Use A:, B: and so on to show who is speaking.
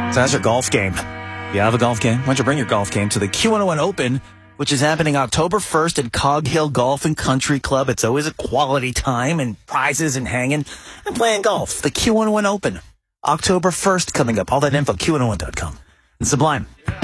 A: So that's your golf game. You have a golf game? Why don't you bring your golf game to the Q101 Open, which is happening October 1st at Cog Hill Golf and Country Club. It's always a quality time and prizes and hanging and playing golf. The Q101 Open, October 1st coming up. All that info, Q101.com. And Sublime.